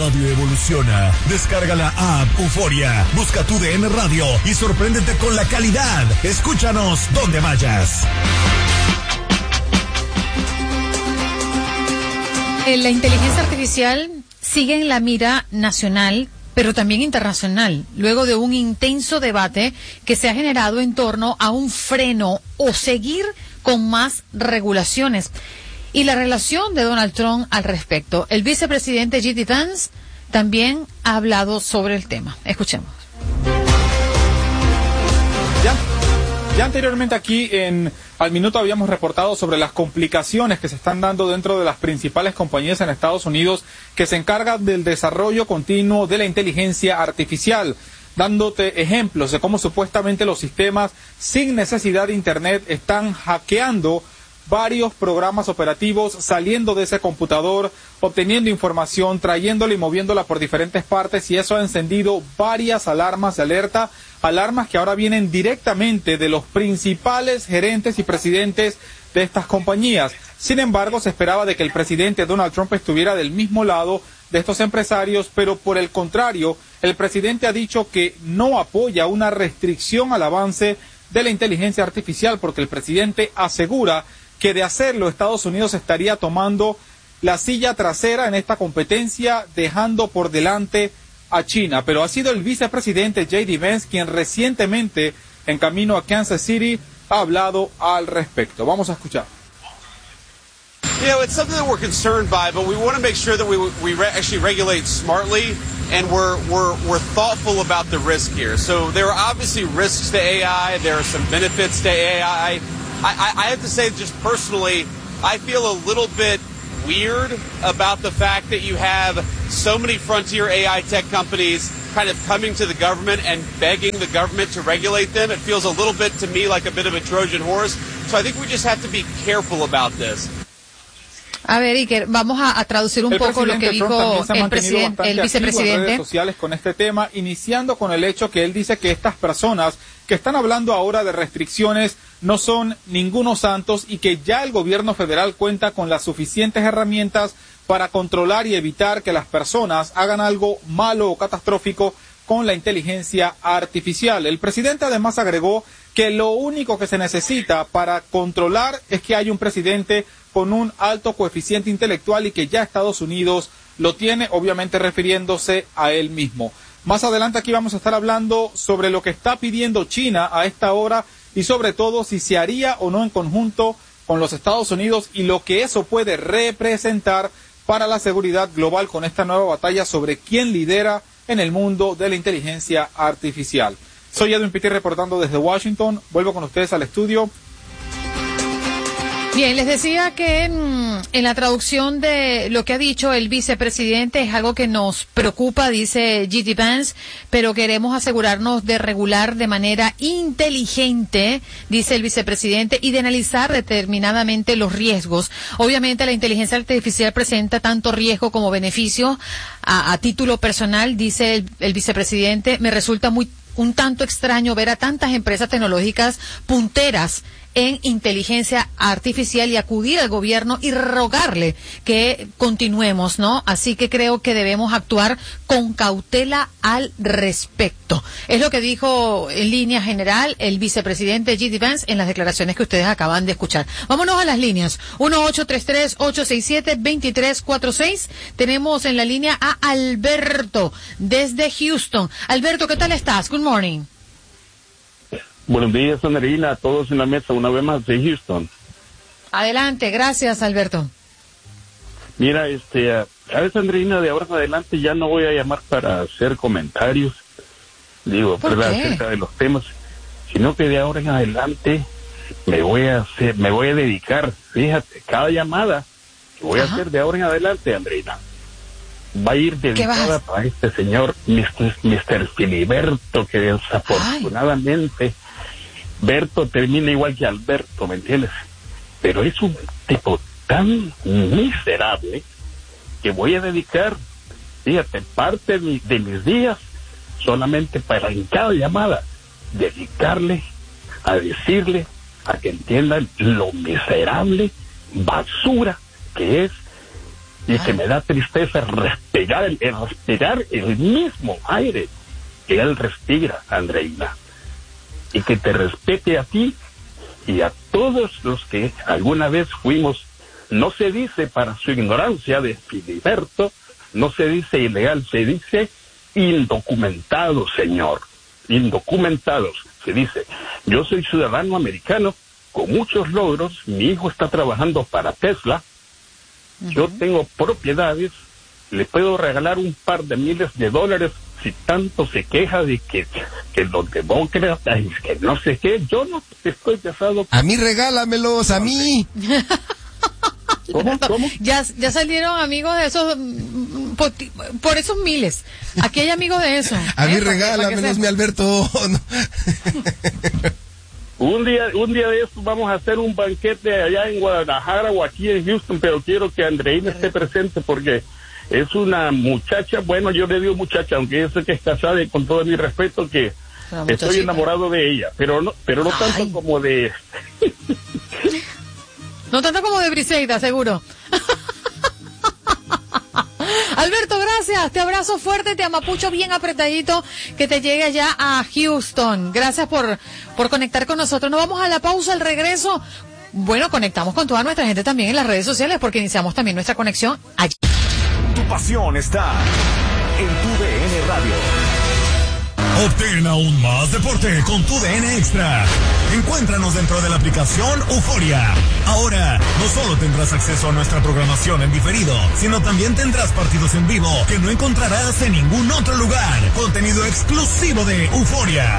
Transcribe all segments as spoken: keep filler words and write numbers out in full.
radio evoluciona. Descarga la app Euforia, busca tu D N Radio y sorpréndete con la calidad. Escúchanos donde vayas. La inteligencia artificial sigue en la mira nacional, pero también internacional, luego de un intenso debate que se ha generado en torno a un freno o seguir con más regulaciones. Y la relación de Donald Trump al respecto. El vicepresidente J D Vance también ha hablado sobre el tema. Escuchemos. Ya, ya anteriormente aquí en Al Minuto habíamos reportado sobre las complicaciones que se están dando dentro de las principales compañías en Estados Unidos que se encargan del desarrollo continuo de la inteligencia artificial, dándote ejemplos de cómo supuestamente los sistemas sin necesidad de Internet están hackeando varios programas operativos, saliendo de ese computador, obteniendo información, trayéndola y moviéndola por diferentes partes, y eso ha encendido varias alarmas de alerta, alarmas que ahora vienen directamente de los principales gerentes y presidentes de estas compañías. Sin embargo, se esperaba de que el presidente Donald Trump estuviera del mismo lado de estos empresarios, pero por el contrario, el presidente ha dicho que no apoya una restricción al avance de la inteligencia artificial, porque el presidente asegura que de hacerlo Estados Unidos estaría tomando la silla trasera en esta competencia, dejando por delante a China. Pero ha sido el vicepresidente J D Vance quien recientemente, en camino a Kansas City, ha hablado al respecto. Vamos a escuchar. You know, it's something that we're concerned by, but we want to make sure that we we re- actually regulate smartly, and we're we're we're thoughtful about the risk here. So there are obviously risks to A I. There are some benefits to A I. I, I have to say, just personally, I feel a little bit weird about the fact that you have so many frontier A I tech companies kind of coming to the government and begging the government to regulate them. It feels a little bit to me like a bit of a Trojan horse. So I think we just have to be careful about this. A ver, Iker, vamos a, a traducir un el poco lo que dijo el, presidente, el vicepresidente. En redes sociales con este tema, iniciando con el hecho que él dice que estas personas que están hablando ahora de restricciones no son ningunos santos y que ya el gobierno federal cuenta con las suficientes herramientas para controlar y evitar que las personas hagan algo malo o catastrófico con la inteligencia artificial. El presidente además agregó que lo único que se necesita para controlar es que haya un presidente con un alto coeficiente intelectual y que ya Estados Unidos lo tiene, obviamente refiriéndose a él mismo. Más adelante aquí vamos a estar hablando sobre lo que está pidiendo China a esta hora y sobre todo si se haría o no en conjunto con los Estados Unidos y lo que eso puede representar para la seguridad global con esta nueva batalla sobre quién lidera en el mundo de la inteligencia artificial. Soy Edwin Pitti reportando desde Washington. Vuelvo con ustedes al estudio. Bien, les decía que mmm, en la traducción de lo que ha dicho el vicepresidente es algo que nos preocupa, dice J D Vance, pero queremos asegurarnos de regular de manera inteligente, dice el vicepresidente, y de analizar determinadamente los riesgos. Obviamente la inteligencia artificial presenta tanto riesgo como beneficio. A, a título personal, dice el, el vicepresidente, me resulta muy un tanto extraño ver a tantas empresas tecnológicas punteras en inteligencia artificial y acudir al gobierno y rogarle que continuemos, ¿no? Así que creo que debemos actuar con cautela al respecto. Es lo que dijo en línea general el vicepresidente J D Vance en las declaraciones que ustedes acaban de escuchar. Vámonos a las líneas. uno ocho tres tres, ocho seis siete, dos tres cuatro seis. Tenemos en la línea a Alberto desde Houston. Alberto, ¿qué tal estás? Good morning. Buenos días, Andreina, a todos en la mesa, una vez más de Houston. Adelante, gracias, Alberto. Mira, este, a veces, Andreina, de ahora en adelante ya no voy a llamar para hacer comentarios, digo, ¿verdad?, acerca de los temas, sino que de ahora en adelante me voy a hacer, me voy a dedicar, fíjate, cada llamada que voy Ajá. a hacer de ahora en adelante, Andreina, va a ir dedicada para este señor, mister Filiberto, que desafortunadamente... Ay. Berto termina igual que Alberto, ¿me entiendes? Pero es un tipo tan miserable que voy a dedicar, fíjate, parte de, mi, de mis días solamente para en cada llamada dedicarle a decirle, a que entiendan lo miserable, basura que es y Ay. que me da tristeza respirar el, el respirar el mismo aire que él respira, Andreina, y que te respete a ti y a todos los que alguna vez fuimos, no se dice para su ignorancia de Filiberto, no se dice ilegal, se dice indocumentados, señor, indocumentados, se dice. Yo soy ciudadano americano con muchos logros, mi hijo está trabajando para Tesla, uh-huh. yo tengo propiedades, le puedo regalar un par de miles de dólares si tanto se queja de que, que los demócratas, que no sé qué, yo no estoy casado. A mí regálamelos, a mí. ¿Cómo? ¿Cómo? Ya, ya salieron amigos de esos, por, por esos miles. Aquí hay amigos de eso. A ¿eh? mí regálamelos, mi Alberto. un día, un día de estos vamos a hacer un banquete allá en Guadalajara o aquí en Houston, pero quiero que Andreina esté presente porque es una muchacha, bueno, yo le digo muchacha, aunque yo sé que es casada y con todo mi respeto que estoy enamorado de ella, pero no, pero no tanto Ay. como de... No tanto como de Briseida, seguro. Alberto, gracias. Te abrazo fuerte, te amapucho bien apretadito, que te llegue allá a Houston. Gracias por, por conectar con nosotros. Nos vamos a la pausa, al regreso. Bueno, conectamos con toda nuestra gente también en las redes sociales porque iniciamos también nuestra conexión allí. Tu pasión está en tu D N Radio. Obtén aún más deporte con tu D N Extra. Encuéntranos dentro de la aplicación Euforia. Ahora, no solo tendrás acceso a nuestra programación en diferido, sino también tendrás partidos en vivo que no encontrarás en ningún otro lugar. Contenido exclusivo de Euforia.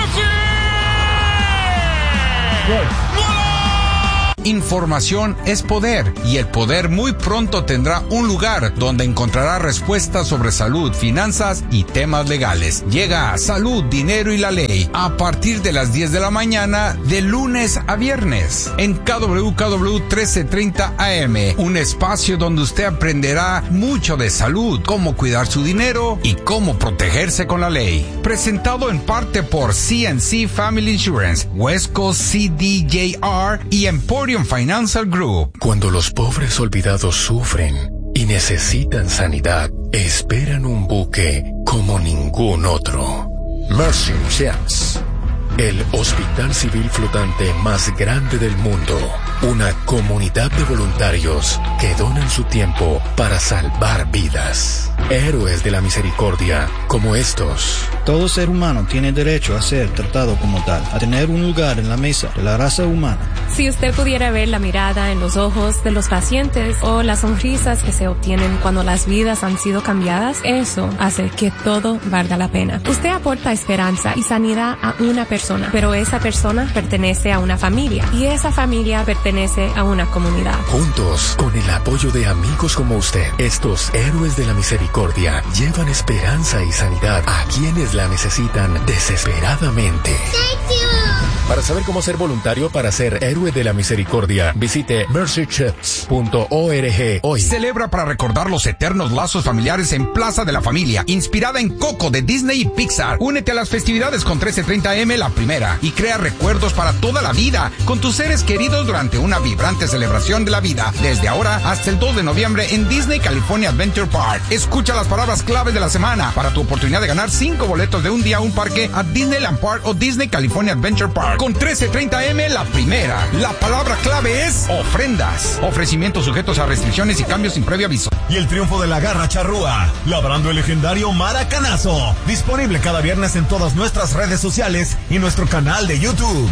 Información es poder y el poder muy pronto tendrá un lugar donde encontrará respuestas sobre salud, finanzas y temas legales. Llega Salud, Dinero y la Ley a partir de las diez de la mañana de lunes a viernes en K W K W trece treinta A M, un espacio donde usted aprenderá mucho de salud, cómo cuidar su dinero y cómo protegerse con la ley. Presentado en parte por C and C Family Insurance, West Coast C D J R y Emporium Financial Group. Cuando los pobres olvidados sufren y necesitan sanidad, esperan un buque como ningún otro. Mercy Ships, el hospital civil flotante más grande del mundo. Una comunidad de voluntarios que donan su tiempo para salvar vidas. Héroes de la misericordia como estos. Todo ser humano tiene derecho a ser tratado como tal, a tener un lugar en la mesa de la raza humana. Si usted pudiera ver la mirada en los ojos de los pacientes o las sonrisas que se obtienen cuando las vidas han sido cambiadas, eso hace que todo valga la pena. Usted aporta esperanza y sanidad a una persona, pero esa persona pertenece a una familia y esa familia pertenece a una comunidad. Juntos, con el apoyo de amigos como usted, estos héroes de la misericordia llevan esperanza y sanidad a quienes la necesitan desesperadamente. Thank you. Para saber cómo ser voluntario para ser héroe de la misericordia, visite mercy chips punto org hoy. Celebra para recordar los eternos lazos familiares en Plaza de la Familia, inspirada en Coco de Disney y Pixar. Únete a las festividades con trece treinta A M la primera y crea recuerdos para toda la vida con tus seres queridos durante una vibrante celebración de la vida desde ahora hasta el dos de noviembre en Disney California Adventure Park. Escucha las palabras claves de la semana para tu oportunidad de ganar cinco boletos de un día a un parque a Disneyland Park o Disney California Adventure Park. Con trece treinta A M la primera. La palabra clave es ofrendas. Ofrecimientos sujetos a restricciones y cambios sin previo aviso. Y el triunfo de la garra charrúa, labrando el legendario Maracanazo. Disponible cada viernes en todas nuestras redes sociales y nuestro canal de YouTube.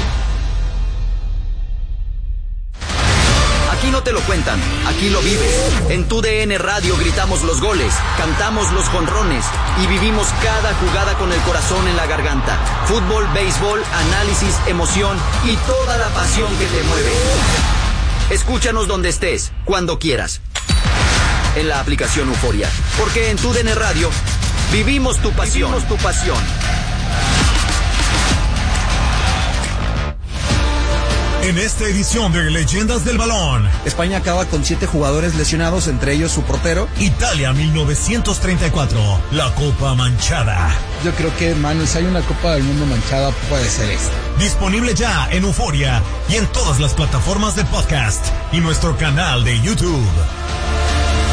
Aquí no te lo cuentan, aquí lo vives. En tu D N Radio gritamos los goles, cantamos los jonrones y vivimos cada jugada con el corazón en la garganta. Fútbol, béisbol, análisis, emoción y toda la pasión que te mueve. Escúchanos donde estés, cuando quieras. En la aplicación Euforia, porque en tu D N Radio vivimos tu pasión. Vivimos tu pasión. En esta edición de Leyendas del Balón, España acaba con siete jugadores lesionados, entre ellos su portero. Italia mil novecientos treinta y cuatro, la Copa Manchada. Yo creo que, Manuel, si hay una Copa del Mundo manchada, puede ser esta. Disponible ya en Euforia y en todas las plataformas de podcast y nuestro canal de YouTube.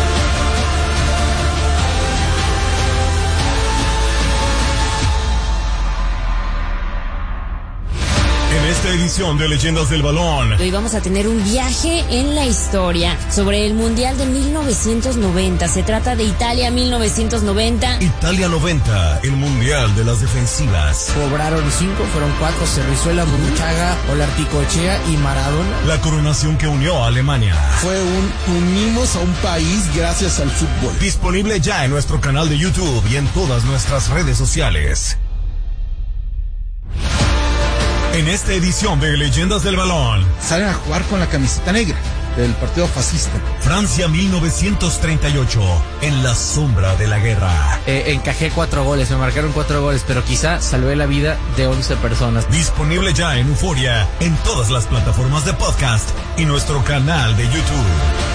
edición de Leyendas del Balón. Hoy vamos a tener un viaje en la historia sobre el Mundial de mil novecientos noventa. Se trata de Italia mil novecientos noventa. Italia noventa, el Mundial de las defensivas. Cobraron cinco, fueron cuatro, Cerrizuela, Burruchaga, Olarticochea y Maradona. La coronación que unió a Alemania. Fue un unimos a un país gracias al fútbol. Disponible ya en nuestro canal de YouTube y en todas nuestras redes sociales. En esta edición de Leyendas del Balón, salen a jugar con la camiseta negra del partido fascista. Francia mil novecientos treinta y ocho, en la sombra de la guerra. Eh, encajé cuatro goles, me marcaron cuatro goles, pero quizá salvé la vida de once personas. Disponible ya en Euforia, en todas las plataformas de podcast y nuestro canal de YouTube.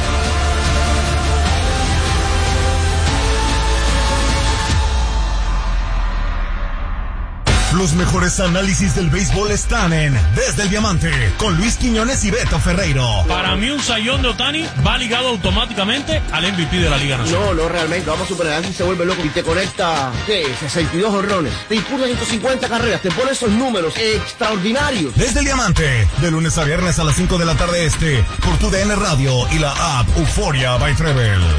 Los mejores análisis del béisbol están en Desde el Diamante, con Luis Quiñones y Beto Ferreiro. Para mí un sayón de Ohtani va ligado automáticamente al M V P de la Liga Nacional. No, no, realmente, vamos a superar, si se vuelve loco y te conecta, ¿qué? sesenta y dos honrones, te impulsa ciento cincuenta carreras, te pone esos números extraordinarios. Desde el Diamante, de lunes a viernes a las cinco de la tarde este, por tu D N Radio y la app Euforia by Treble.